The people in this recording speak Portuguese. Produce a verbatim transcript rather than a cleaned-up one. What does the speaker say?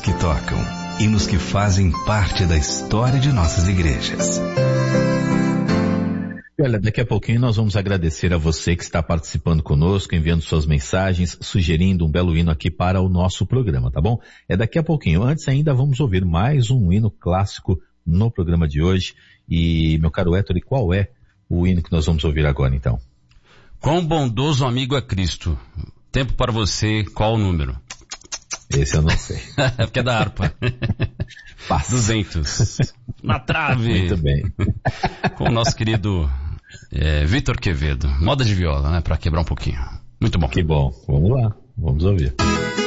que tocam, hinos que fazem parte da história de nossas igrejas. Olha, daqui a pouquinho nós vamos agradecer a você que está participando conosco, enviando suas mensagens, sugerindo um belo hino aqui para o nosso programa, tá bom? É daqui a pouquinho. Antes ainda vamos ouvir mais um hino clássico no programa de hoje. E, meu caro Héctor, qual é o hino que nós vamos ouvir agora, então? Quão bondoso amigo é Cristo. Tempo para você, qual o número? Esse eu não sei. É porque é da harpa. duzentos. Na trave. Muito bem. Com o nosso querido é, Vitor Quevedo. Moda de viola, né? Pra quebrar um pouquinho. Muito bom. Que bom. Vamos lá. Vamos ouvir.